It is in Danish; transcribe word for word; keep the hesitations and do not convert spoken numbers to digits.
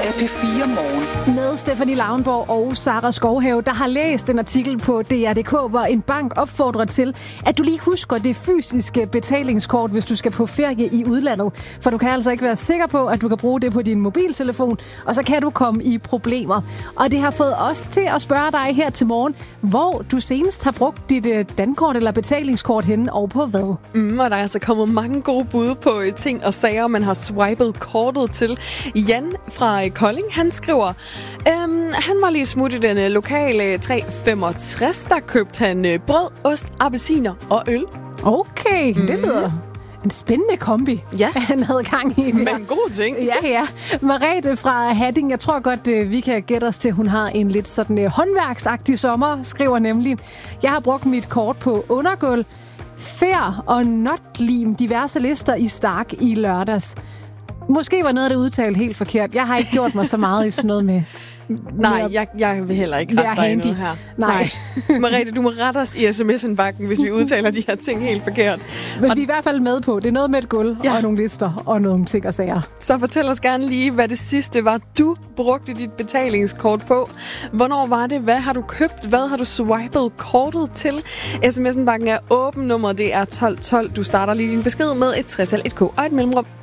er P fire Morgen. Med Stephanie Lauenborg og Sara Skovhave, der har læst en artikel på D R punktum d k, hvor en bank opfordrer til, at du lige husker det fysiske betalingskort, hvis du skal på ferie i udlandet. For du kan altså ikke være sikker på, at du kan bruge det på din mobiltelefon, og så kan du komme i problemer. Og det har fået os til at spørge dig her til morgen, hvor du senest har brugt dit uh, dankort eller betalingskort henne, og på hvad? Mm, og der er altså kommet mange gode bud på uh, ting og sager, man har swipet kortet til. Jan fra uh, Kolding, han skriver, øhm, han var lige smut i den uh, lokale tre femogtres, der købte han uh, brød, ost, appelsiner og øl. Okay, mm. det lyder en spændende kombi, ja. Han havde gang i. Men en god ting. Ja, ja. Merete fra Hadding, jeg tror godt, vi kan gætte os til, hun har en lidt sådan håndværksagtig sommer, skriver nemlig, jeg har brugt mit kort på undergulv, fær og notlim, diverse lister i Stark i lørdags. Måske var noget af det udtalt helt forkert. Jeg har ikke gjort mig så meget i sådan noget med... Nej, jeg, jeg vil heller ikke rette dig noget her. Nej. Nej. Merete, du må rette os i sms'en-bakken, hvis vi udtaler de her ting helt forkert. Men og vi er i hvert fald med på. Det er noget med et gulv ja. og nogle lister og nogle ting og sager. Så fortæl os gerne lige, hvad det sidste var, du brugte dit betalingskort på. Hvornår var det? Hvad har du købt? Hvad har du swipet kortet til? sms'en-bakken er åben. Nummeret det er tolv tolv. Du starter lige din besked med et tretal, et K og et mellemrum.